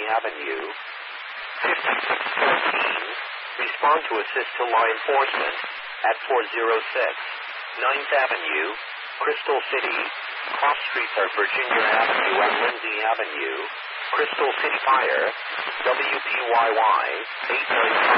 Avenue. 5614. Respond to assist to law enforcement at 406 9th Avenue, Crystal City. Cross streets are Virginia Avenue and Lindsay Avenue. Crystal City Fire, WPYY, 895.